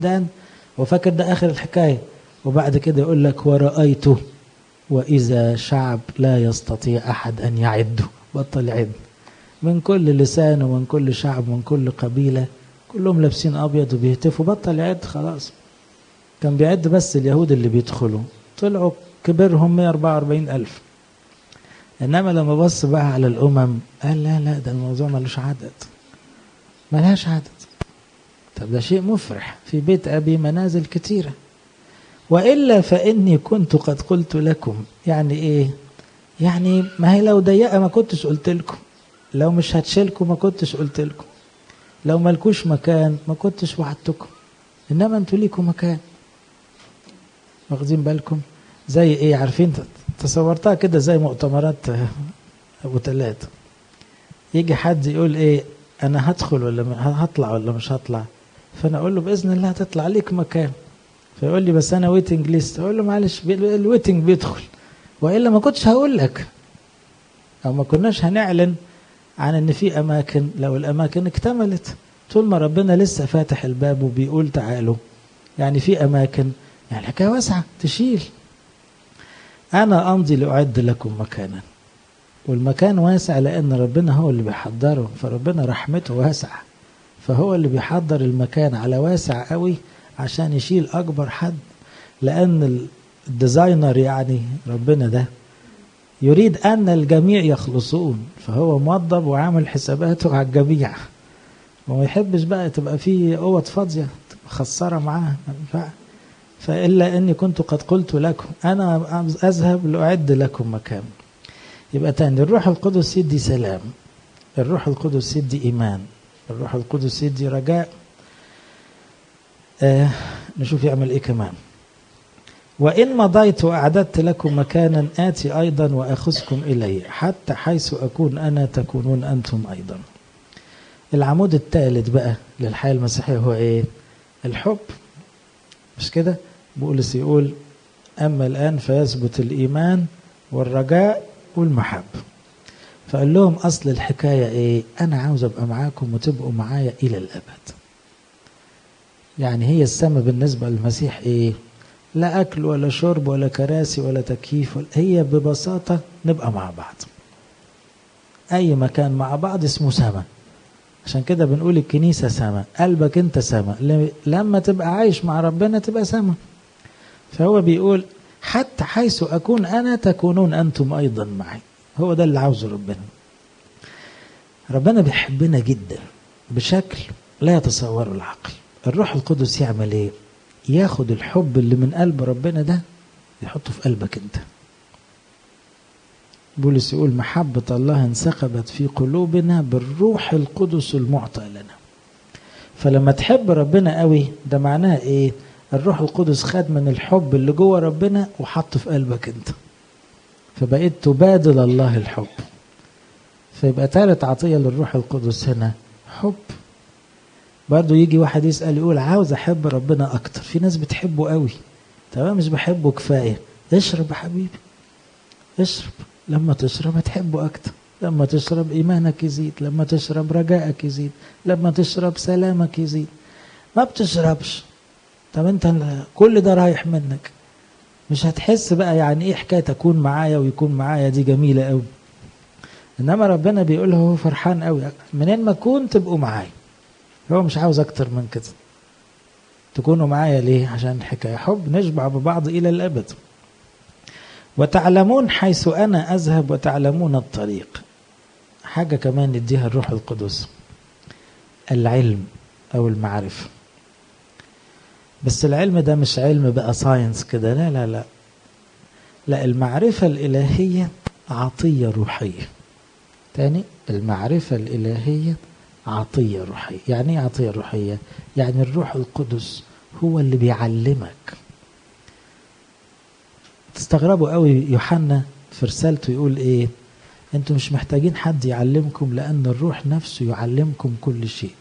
ده وفاكر ده آخر الحكاية. وبعد كده يقول لك ورأيته وإذا شعب لا يستطيع أحد أن يعده، بطل يعد، من كل لسان ومن كل شعب ومن كل قبيلة، كلهم لابسين أبيض وبيهتفوا، بطل يعد خلاص. كان بيعد بس اليهود اللي بيدخلوا، طلعوا كبرهم 144,000. إنما لما بص بقى على الأمم قال لا لا، ده الموضوع ملوش عدد، ملهاش عدد. طب ده شيء مفرح، في بيت أبي منازل كتيرة، وإلا فإني كنت قد قلت لكم. يعني إيه؟ يعني ما هي لو ضيقة ما كنتش قلت لكم، لو مش هتشيلكم ما كنتش قلت لكم، لو ملكوش مكان ما كنتش وعدتكم، إنما أنتوا ليكم مكان. واخدين بالكم؟ زي إيه؟ عارفين تصورتها كده زي مؤتمرات أبو تلاتة، يجي حد يقول إيه أنا هدخل ولا هطلع ولا مش هطلع، فأنا أقول له بإذن الله هتطلع، ليك مكان. فيقول لي بس أنا ويتنج ليست، أقول له معلش الويتنج بيدخل، وإلا ما كنتش هقول لك، أو ما كناش هنعلن عن إن في أماكن لو الأماكن اكتملت. طول ما ربنا لسه فاتح الباب وبيقول تعالوا، يعني في أماكن، يعني الحكاية واسعة تشيل. أنا أمضي لأعد لكم مكانا، والمكان واسع لأن ربنا هو اللي بيحضره، فربنا رحمته واسعة، فهو اللي بيحضر المكان على واسع قوي عشان يشيل أكبر حد. لأن الديزاينر يعني ربنا ده يريد أن الجميع يخلصون، فهو موضب وعامل حساباته على الجميع، وما يحبش بقى تبقى فيه قوة فاضية مخسرة معاه. فإلا أني كنت قد قلت لكم أنا أذهب لأعد لكم مكان. يبقى تاني، الروح القدس يدي سلام، الروح القدس يدي إيمان، الروح القدس يدي رجاء. نشوف يعمل إيه كمان. وإن مضيت وأعددت لكم مكانا آتي أيضا وأخذكم إلي، حتى حيث أكون أنا تكونون أنتم أيضا. العمود الثالث بقى للحياة المسيحية هو إيه؟ الحب، مش كده؟ بولس يقول أما الآن فيثبت الإيمان والرجاء والمحبة. فقال لهم أصل الحكاية إيه؟ أنا عاوز أبقى معاكم وتبقوا معايا إلى الأبد. يعني هي السماء بالنسبة للمسيح إيه؟ لا أكل ولا شرب ولا كراسي ولا تكييف، هي ببساطة نبقى مع بعض. أي مكان مع بعض اسمه سماء. عشان كده بنقول الكنيسة سماء، قلبك أنت سماء، لما تبقى عايش مع ربنا تبقى سماء. فهو بيقول حتى حيث أكون أنا تكونون أنتم أيضا معي. هو ده اللي عاوزه ربنا. ربنا بيحبنا جدا بشكل لا يتصوره العقل. الروح القدس يعمل إيه؟ ياخد الحب اللي من قلب ربنا ده يحطه في قلبك أنت. بولس يقول محبة الله انسكبت في قلوبنا بالروح القدس المعطى لنا. فلما تحب ربنا قوي ده معناه ايه؟ الروح القدس خد من الحب اللي جوه ربنا وحط في قلبك انت، فبقيت تبادل الله الحب. فيبقى ثالث عطية للروح القدس هنا حب. برضو يجي واحد يسأل يقول عاوز احب ربنا اكتر. في ناس بتحبه قوي، تمام، مش بحبه كفاية. اشرب يا حبيبي، اشرب. لما تشرب هتحبه أكتر، لما تشرب إيمانك يزيد، لما تشرب رجائك يزيد، لما تشرب سلامك يزيد. ما بتشربش، طب انت كل ده رايح منك، مش هتحس بقى يعني ايه حكاية تكون معايا ويكون معايا، دي جميلة قوي. انما ربنا بيقول هو فرحان قوي منين ما كنت تبقوا معايا. هو مش عاوز اكتر من كده. تكونوا معايا ليه؟ عشان الحكاية حب، نشبع ببعض إلى الأبد. وتعلمون حيث أنا أذهب وتعلمون الطريق. حاجة كمان يديها الروح القدس، العلم أو المعرفة. بس العلم ده مش علم بقى ساينس كده، لا لا لا لا. المعرفة الإلهية عطية روحية. تاني، المعرفة الإلهية عطية روحية. يعني ايه عطية روحية؟ يعني الروح القدس هو اللي بيعلمك. تستغربوا قوي يوحنا في رسالته يقول ايه؟ انتم مش محتاجين حد يعلمكم لان الروح نفسه يعلمكم كل شيء،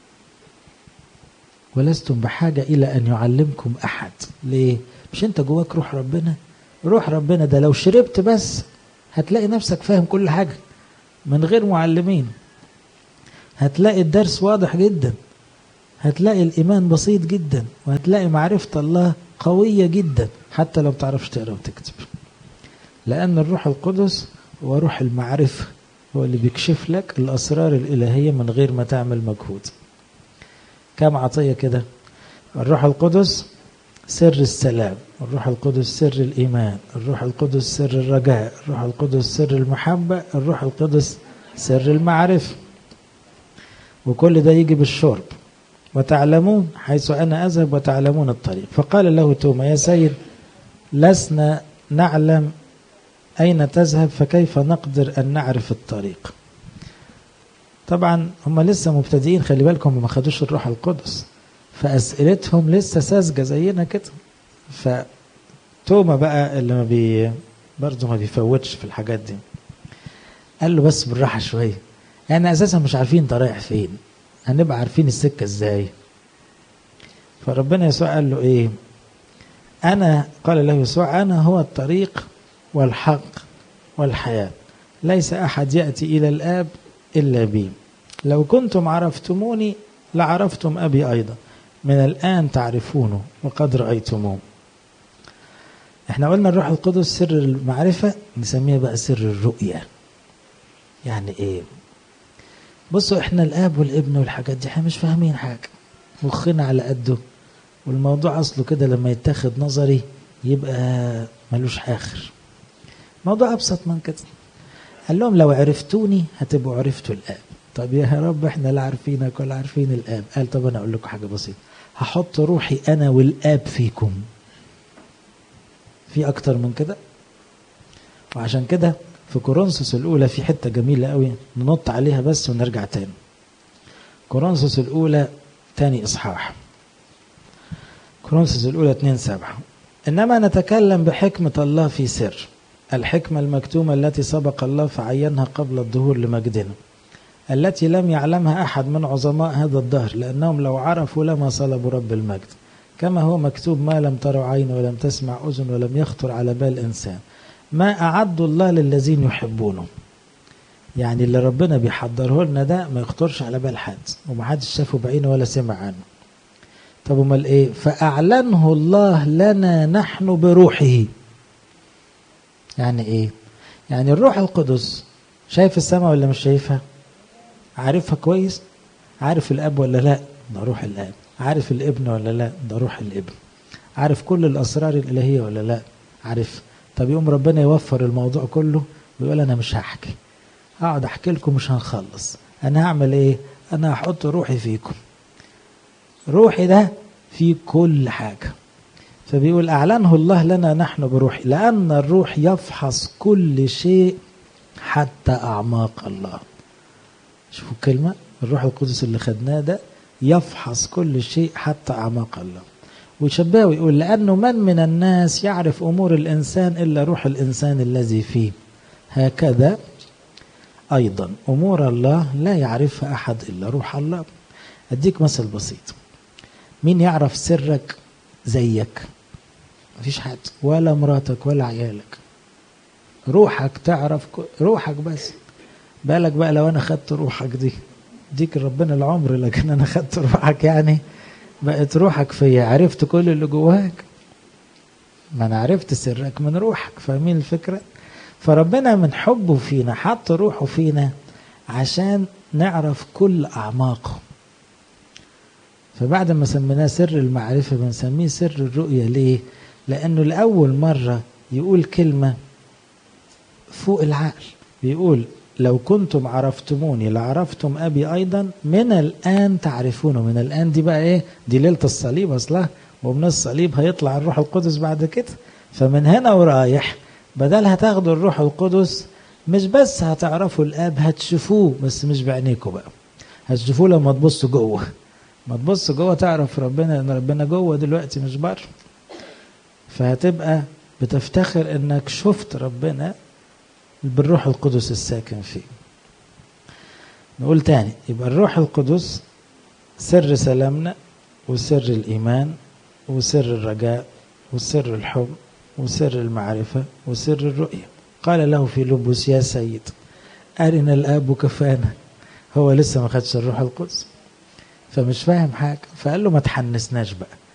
ولستم بحاجة الى ان يعلمكم احد. ليه؟ مش انت جواك روح ربنا؟ روح ربنا ده لو شربت بس هتلاقي نفسك فاهم كل حاجة من غير معلمين. هتلاقي الدرس واضح جدا. هتلاقي الإيمان بسيط جدا، وهتلاقي معرفة الله قوية جدا حتى لو بتعرفش تقرأ وتكتب، لأن الروح القدس هو روح المعرفة، هو اللي بيكشف لك الأسرار الإلهية من غير ما تعمل مجهود. كم عطية كده: الروح القدس سر السلام، الروح القدس سر الإيمان، الروح القدس سر الرجاء، الروح القدس سر المحبة، الروح القدس سر المعرفة. وكل ده يجي بالشرب. وتعلمون حيث أنا أذهب وتعلمون الطريق. فقال له توما: يا سيد، لسنا نعلم أين تذهب، فكيف نقدر أن نعرف الطريق؟ طبعا هم لسه مبتدئين، خلي بالكم ما خدوش الروح القدس، فأسئلتهم لسه ساذجة زينا كده. فتوما بقى اللي برضه ما بيفوتش في الحاجات دي، قال له بس بالراحة شوية، يعني أساسا مش عارفين انت رايح فين، هنبقى عارفين السكة ازاي؟ فربنا يسوع قال له ايه؟ قال له يسوع: أنا هو الطريق والحق والحياة، ليس أحد يأتي إلى الآب إلا بي، لو كنتم عرفتموني لعرفتم أبي أيضا، من الآن تعرفونه وقد رأيتموه. احنا قلنا الروح القدس سر المعرفة، نسميه بقى سر الرؤية. يعني ايه؟ بصوا، احنا الآب والابن والحاجات دي احنا مش فاهمين حاجة، مخنا على قده، والموضوع أصله كده لما يتاخد نظري يبقى ملوش آخر. موضوع أبسط من كده. قال لهم: لو عرفتوني هتبقوا عرفتوا الآب. طب يا رب احنا لا عارفينك ولا عارفين الآب. قال: طب أنا أقول لكم حاجة بسيطة، هحط روحي أنا والآب فيكم. في أكتر من كده؟ وعشان كده في كورنثوس الأولى في حتة جميلة قوي ننط عليها بس ونرجع تاني. كورنثوس الأولى تاني إصحاح، كورنثوس الأولى 2:7: إنما نتكلم بحكمة الله في سر، الحكمة المكتومة التي سبق الله فعينها قبل الظهور لمجدنا، التي لم يعلمها أحد من عظماء هذا الدهر، لأنهم لو عرفوا لما صلبوا رب المجد، كما هو مكتوب: ما لم تروا عين ولم تسمع أذن ولم يخطر على بال إنسان، ما أعد الله للذين يحبونه. يعني اللي ربنا بيحضره لنا ده ما يخطرش على بال حد، ومحدش شافه بعينه ولا سمع عنه. طب امال ايه؟ فأعلنه الله لنا نحن بروحه. يعني ايه؟ يعني الروح القدس شايف السماء ولا مش شايفها؟ عارفها كويس؟ عارف الاب ولا لا؟ ده روح الاب. عارف الابن ولا لا؟ ده روح الابن. عارف كل الاسرار الالهيه ولا لا؟ عارف. طب يقوم ربنا يوفر الموضوع كله ويقول: انا مش هحكي، هقعد احكي لكم مش هنخلص، انا هعمل ايه؟ انا هحط روحي فيكم. روحي ده في كل حاجة. فبيقول: أعلنه الله لنا نحن بروحي، لأن الروح يفحص كل شيء حتى أعماق الله. شوفوا الكلمة، الروح القدس اللي خدناه ده يفحص كل شيء حتى أعماق الله. ويشبهه ويقول: لأنه من الناس يعرف أمور الإنسان إلا روح الإنسان الذي فيه، هكذا أيضا أمور الله لا يعرفها أحد إلا روح الله. أديك مثل بسيط، مين يعرف سرك زيك؟ مفيش حد، ولا مراتك ولا عيالك. روحك تعرف روحك بس. بالك بقى لو انا خدت روحك ديك ربنا العمر، لكن انا خدت روحك يعني بقت روحك فيا، عرفت كل اللي جواك. ما انا عرفت سرك من روحك. فاهمين الفكرة؟ فربنا من حبه فينا حط روحه فينا عشان نعرف كل أعماقه. فبعد ما سميناه سر المعرفة بنسميه سر الرؤية. ليه؟ لأنه لأول مرة يقول كلمة فوق العقل. بيقول: لو كنتم عرفتموني لعرفتم أبي أيضا، من الآن تعرفونه. من الآن دي بقى إيه؟ دي ليلة الصليب أصلا، ومن الصليب هيطلع الروح القدس بعد كده. فمن هنا ورايح بدل هتاخدوا الروح القدس مش بس هتعرفوا الآب، هتشوفوه، بس مش بعينيكم بقى، هتشوفوه لما تبصوا جوه. ما تبص جوه تعرف ربنا، ان ربنا جوه دلوقتي مش بره. فهتبقى بتفتخر انك شفت ربنا بالروح القدس الساكن فيه. نقول تاني، يبقى الروح القدس سر سلامنا وسر الإيمان وسر الرجاء وسر الحب وسر المعرفة وسر الرؤية. قال له فيلبس: يا سيد، أرنا الآب كفانا. هو لسه ما خدش الروح القدس. فمش فاهم حاجة. فقال له ما تحنسناش بقى،